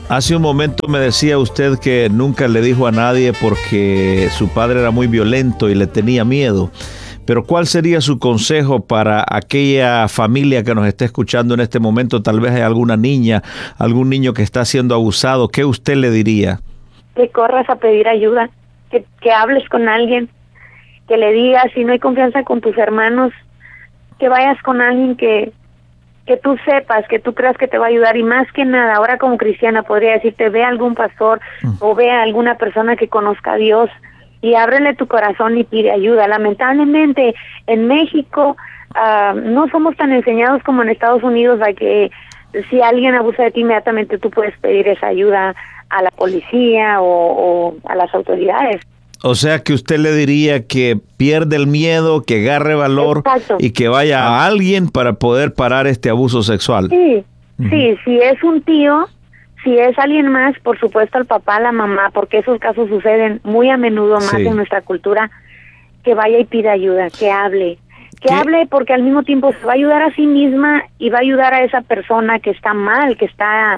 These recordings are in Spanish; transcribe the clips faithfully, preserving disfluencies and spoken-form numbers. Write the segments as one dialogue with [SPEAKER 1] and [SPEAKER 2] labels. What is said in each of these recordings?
[SPEAKER 1] Hace un momento me decía usted que nunca le dijo a nadie porque su padre era muy violento y le tenía miedo. Pero ¿cuál sería su consejo para aquella familia que nos está escuchando en este momento? Tal vez hay alguna niña, algún niño que está siendo abusado. ¿Qué usted le diría?
[SPEAKER 2] Que corras a pedir ayuda, que, que hables con alguien, que le digas, si no hay confianza con tus hermanos, que vayas con alguien que, que tú sepas, que tú creas que te va a ayudar. Y más que nada, ahora como cristiana podría decirte, ve a algún pastor mm. o ve a alguna persona que conozca a Dios y ábrele tu corazón y pide ayuda. Lamentablemente en México uh, no somos tan enseñados como en Estados Unidos a que si alguien abusa de ti inmediatamente tú puedes pedir esa ayuda a la policía o, o a las autoridades.
[SPEAKER 1] O sea que usted le diría que pierde el miedo, que agarre valor. Exacto. Y que vaya a alguien para poder parar este abuso sexual.
[SPEAKER 2] Sí, uh-huh. sí, si es un tío, si es alguien más, por supuesto al papá, la mamá, porque esos casos suceden muy a menudo más sí. en nuestra cultura, que vaya y pida ayuda, que hable. Que ¿Qué? hable porque al mismo tiempo se va a ayudar a sí misma y va a ayudar a esa persona que está mal, que está,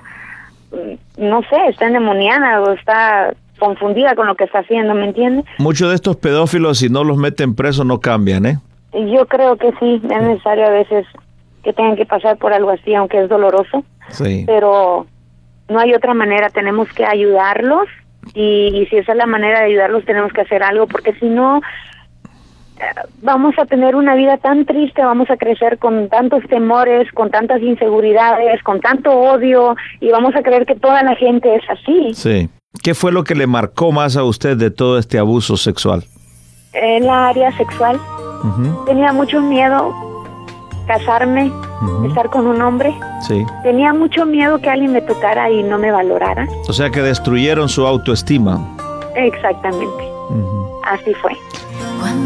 [SPEAKER 2] no sé, está endemoniada o está confundida con lo que está haciendo, ¿me entiendes?
[SPEAKER 1] Muchos de estos pedófilos, si no los meten presos, no cambian, ¿eh?
[SPEAKER 2] Yo creo que sí, es necesario a veces que tengan que pasar por algo así, aunque es doloroso.
[SPEAKER 1] Sí.
[SPEAKER 2] Pero no hay otra manera, tenemos que ayudarlos y, y si esa es la manera de ayudarlos, tenemos que hacer algo, porque si no, eh, vamos a tener una vida tan triste, vamos a crecer con tantos temores, con tantas inseguridades, con tanto odio, y vamos a creer que toda la gente es así.
[SPEAKER 1] Sí. ¿Qué fue lo que le marcó más a usted de todo este abuso sexual?
[SPEAKER 2] En la área sexual. Uh-huh. Tenía mucho miedo casarme, uh-huh. estar con un hombre.
[SPEAKER 1] Sí.
[SPEAKER 2] Tenía mucho miedo que alguien me tocara y no me valorara.
[SPEAKER 1] O sea que destruyeron su autoestima.
[SPEAKER 2] Exactamente. Uh-huh. Así fue.